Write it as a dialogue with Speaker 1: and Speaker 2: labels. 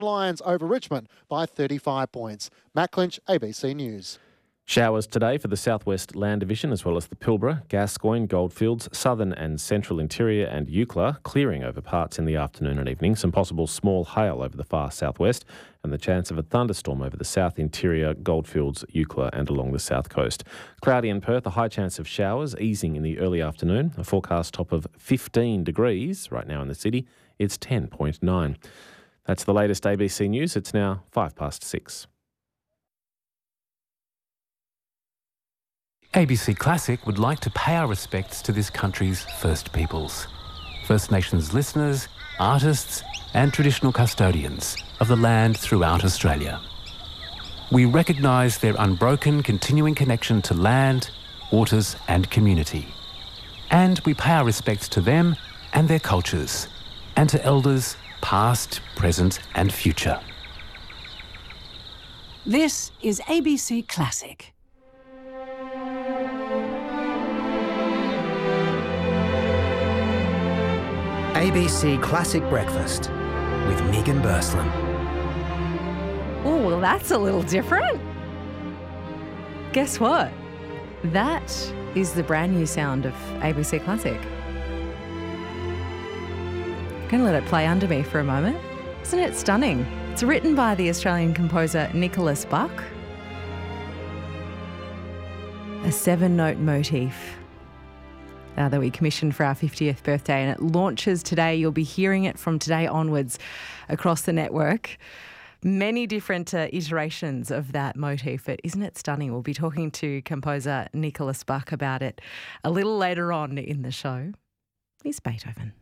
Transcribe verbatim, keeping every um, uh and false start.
Speaker 1: Lions over Richmond by thirty-five points. Matt Clinch, A B C News.
Speaker 2: Showers today for the South West Land Division as well as the Pilbara, Gascoyne, Goldfields, Southern and Central Interior and Eucla, clearing over parts in the afternoon and evening. Some possible small hail over the far southwest and the chance of a thunderstorm over the South Interior, Goldfields, Eucla and along the south coast. Cloudy in Perth, a high chance of showers easing in the early afternoon. A forecast top of fifteen degrees right now in the city. It's ten point nine. That's the latest A B C News. It's now five past six.
Speaker 3: A B C Classic would like to pay our respects to this country's First Peoples, First Nations listeners, artists and traditional custodians of the land throughout Australia. We recognise their unbroken continuing connection to land, waters and community. And we pay our respects to them and their cultures, and to elders past, present and future.
Speaker 4: This is A B C Classic.
Speaker 5: A B C Classic Breakfast with Megan Bursland.
Speaker 6: Oh, well, that's a little different. Guess what? That is the brand new sound of A B C Classic. I'm going to let it play under me for a moment. Isn't it stunning? It's written by the Australian composer Nicholas Buck. A seven-note motif Uh, that we commissioned for our fiftieth birthday, and it launches today. You'll be hearing it from today onwards across the network. Many different uh, iterations of that motif, but isn't it stunning? We'll be talking to composer Nicholas Buck about it a little later on in the show. Here's Beethoven.